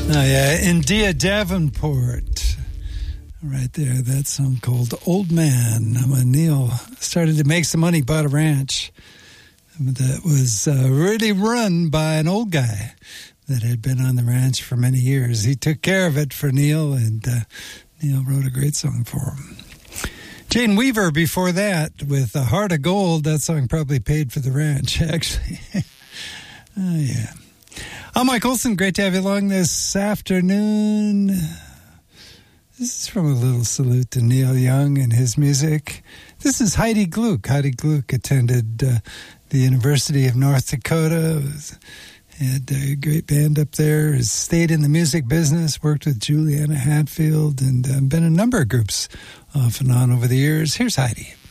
Oh, yeah, India Davenport. Right there, that song called Old Man. When Neil started to make some money, bought a ranch that was really run by an old guy that had been on the ranch for many years. He took care of it for Neil, and Neil wrote a great song for him. Jane Weaver before that with A Heart of Gold. That song probably paid for the ranch, actually. Oh, yeah. I'm Mike Olson. Great to have you along this afternoon. This is from a little salute to Neil Young and his music. This is Heidi Gluck. Heidi Gluck attended the University of North Dakota. Had a great band up there. Has stayed in the music business, worked with Juliana Hatfield, and been in a number of groups off and on over the years. Here's Heidi.